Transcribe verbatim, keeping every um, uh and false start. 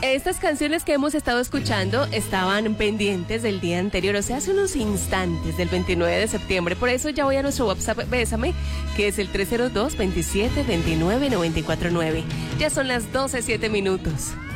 Estas canciones que hemos estado escuchando estaban pendientes del día anterior, o sea, hace unos instantes del veintinueve de septiembre. Por eso ya voy a nuestro WhatsApp Bésame, que es el tres cero dos, veintisiete, veintinueve, noventa y cuatro nueve. Ya son las doce, siete minutos.